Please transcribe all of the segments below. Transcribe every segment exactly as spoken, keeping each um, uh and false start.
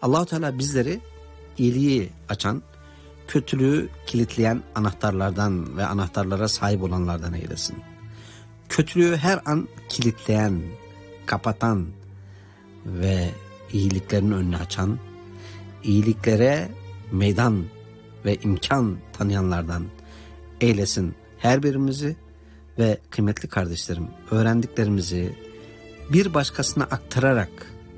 Allah-u Teala bizleri iyiliği açan, kötülüğü kilitleyen anahtarlardan ve anahtarlara sahip olanlardan eylesin. Kötülüğü her an kilitleyen, kapatan ve iyiliklerin önünü açan, iyiliklere meydan ve imkan tanıyanlardan eylesin her birimizi ve kıymetli kardeşlerim, öğrendiklerimizi bir başkasına aktararak,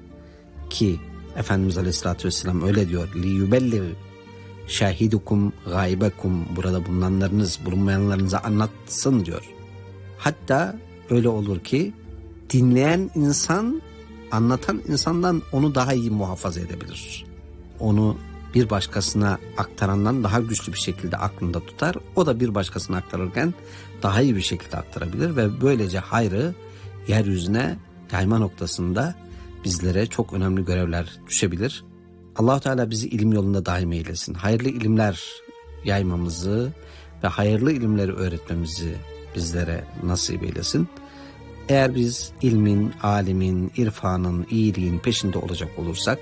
ki Efendimiz Aleyhisselatü Vesselam öyle diyor, liyubelliğ şahidukum gaybekum, burada bulunanlarınız bulunmayanlarınıza anlatsın diyor. Hatta öyle olur ki dinleyen insan anlatan insandan onu daha iyi muhafaza edebilir. Onu bir başkasına aktarandan daha güçlü bir şekilde aklında tutar. O da bir başkasına aktarırken daha iyi bir şekilde aktarabilir ve böylece hayrı yeryüzüne yayma noktasında bizlere çok önemli görevler düşebilir. Allah-u Teala bizi ilim yolunda daim eylesin. Hayırlı ilimler yaymamızı ve hayırlı ilimleri öğretmemizi bizlere nasip eylesin. Eğer biz ilmin, alimin, irfanın, iyiliğin peşinde olacak olursak,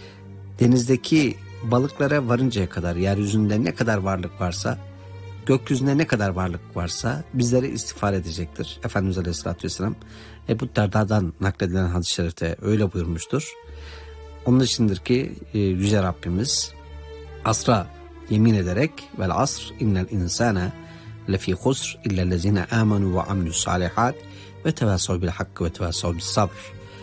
denizdeki balıklara varıncaya kadar, yeryüzünde ne kadar varlık varsa, gökyüzünde ne kadar varlık varsa bizlere istiğfar edecektir. Efendimiz Aleyhisselatü Vesselam Ebu Derda'dan nakledilen hadis-i şerifte öyle buyurmuştur. Onun içindir ki Yüce Rabbimiz asra yemin ederek vel asr innel insane lefî husr illellezine amenu ve amilussalihat ve tevasav bil hakkı ve tevasav bis sabr.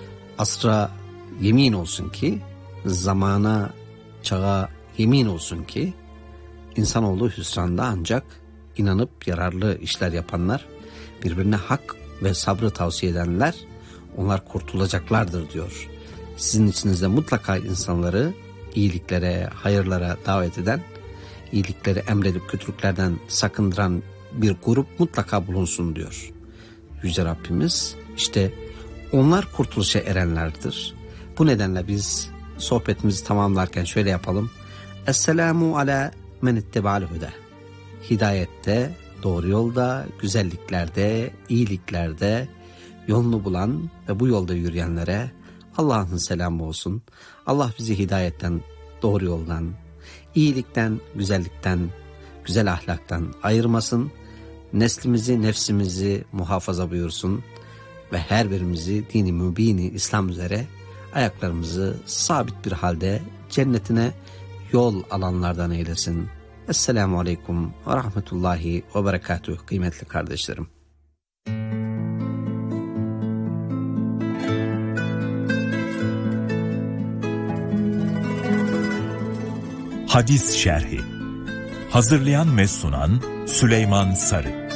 Asra yemin olsun ki, zamana, çağa yemin olsun ki, insanoğlu hüsranda ancak inanıp yararlı işler yapanlar, birbirine hak ve sabrı tavsiye edenler, onlar kurtulacaklardır diyor. Sizin içinizde mutlaka insanları iyiliklere, hayırlara davet eden, iyilikleri emredip kötülüklerden sakındıran bir grup mutlaka bulunsun diyor Yüce Rabbimiz. İşte onlar kurtuluşa erenlerdir. Bu nedenle biz sohbetimizi tamamlarken şöyle yapalım. Esselamu ala men itteba'al huda. Hidayette, doğru yolda, güzelliklerde, iyiliklerde yolunu bulan ve bu yolda yürüyenlere Allah'ın selamı olsun. Allah bizi hidayetten, doğru yoldan, iyilikten, güzellikten, güzel ahlaktan ayırmasın. Neslimizi, nefsimizi muhafaza buyursun ve her birimizi dini mübini İslam üzere ayaklarımızı sabit bir halde cennetine yol alanlardan eylesin. Esselamu Aleyküm ve Rahmetullahi ve Berekatuhu kıymetli kardeşlerim. Hadis Şerhi. Hazırlayan ve sunan Süleyman Sarı.